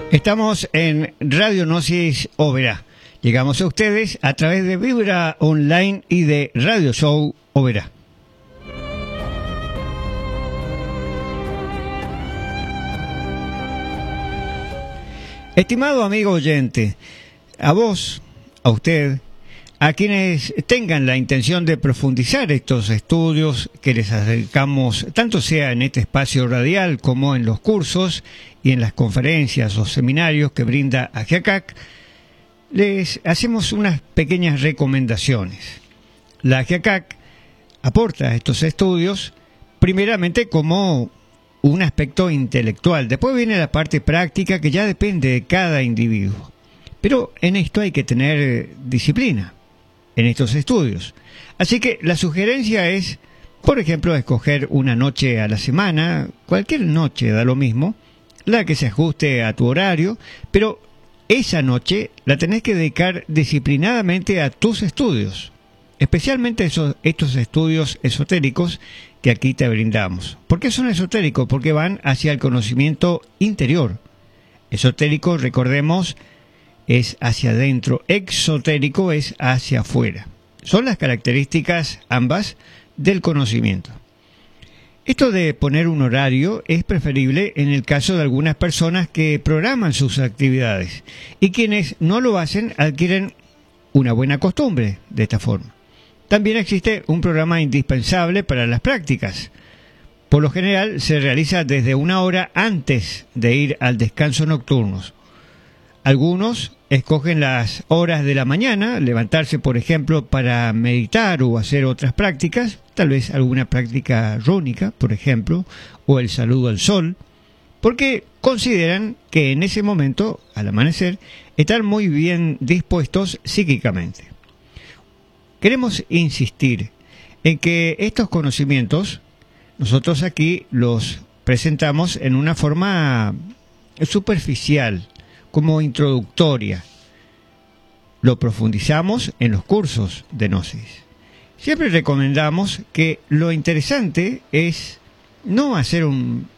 Estamos en Radio Gnosis Oberá. Llegamos a ustedes a través de Vibra Online y de Radio Show Oberá. Estimado amigo oyente, a vos, a usted, a quienes tengan la intención de profundizar estos estudios que les acercamos, tanto sea en este espacio radial como en los cursos y en las conferencias o seminarios que brinda AGIACAC, les hacemos unas pequeñas recomendaciones. La AGIACAC aporta estos estudios primeramente como un aspecto intelectual. Después viene la parte práctica que ya depende de cada individuo. Pero en esto hay que tener disciplina, en estos estudios. Así que la sugerencia es, por ejemplo, escoger una noche a la semana, cualquier noche da lo mismo, la que se ajuste a tu horario, pero esa noche la tenés que dedicar disciplinadamente a tus estudios, especialmente estos estudios esotéricos que aquí te brindamos. ¿Por qué son esotéricos? Porque van hacia el conocimiento interior. Esotérico, recordemos, es hacia adentro, exotérico es hacia afuera. Son las características ambas del conocimiento. Esto de poner un horario es preferible en el caso de algunas personas que programan sus actividades y quienes no lo hacen adquieren una buena costumbre de esta forma. También existe un programa indispensable para las prácticas. Por lo general se realiza desde una hora antes de ir al descanso nocturno. Algunos escogen las horas de la mañana, levantarse por ejemplo para meditar o hacer otras prácticas, tal vez alguna práctica rúnica, por ejemplo, o el saludo al sol, porque consideran que en ese momento, al amanecer, están muy bien dispuestos psíquicamente. Queremos insistir en que estos conocimientos nosotros aquí los presentamos en una forma superficial, como introductoria. Lo profundizamos en los cursos de Gnosis. Siempre recomendamos que lo interesante es no hacer un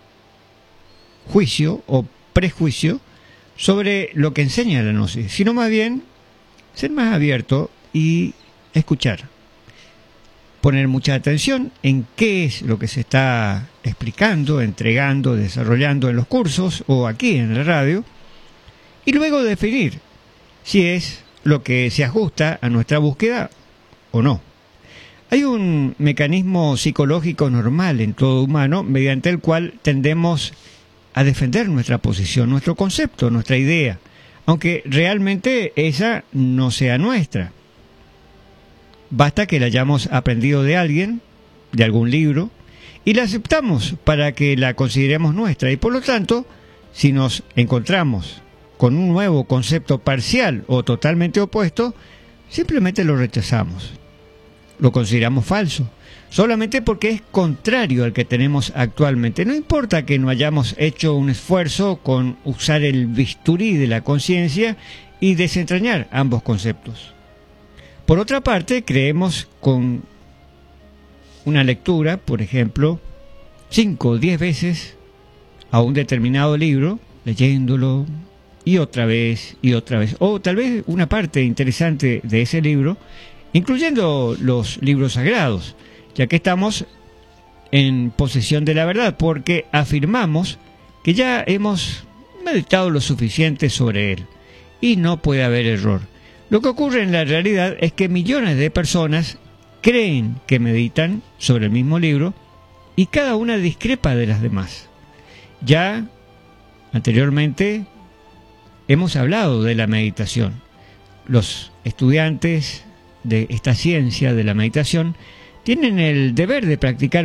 juicio o prejuicio sobre lo que enseña la Gnosis, sino más bien ser más abierto y escuchar. Poner mucha atención en qué es lo que se está explicando, entregando, desarrollando en los cursos o aquí en la radio, y luego definir si es lo que se ajusta a nuestra búsqueda o no. Hay un mecanismo psicológico normal en todo humano mediante el cual tendemos a defender nuestra posición, nuestro concepto, nuestra idea, aunque realmente esa no sea nuestra. Basta que la hayamos aprendido de alguien, de algún libro, y la aceptamos para que la consideremos nuestra. Y por lo tanto, si nos encontramos con un nuevo concepto parcial o totalmente opuesto, simplemente lo rechazamos. Lo consideramos falso, solamente porque es contrario al que tenemos actualmente. No importa que no hayamos hecho un esfuerzo con usar el bisturí de la conciencia y desentrañar ambos conceptos. Por otra parte, creemos con una lectura, por ejemplo, 5 o 10 veces a un determinado libro, leyéndolo y otra vez, o tal vez una parte interesante de ese libro, incluyendo los libros sagrados, ya que estamos en posesión de la verdad, porque afirmamos que ya hemos meditado lo suficiente sobre él y no puede haber error. Lo que ocurre en la realidad es que millones de personas creen que meditan sobre el mismo libro y cada una discrepa de las demás. Ya anteriormente hemos hablado de la meditación. Los estudiantes de esta ciencia de la meditación tienen el deber de practicar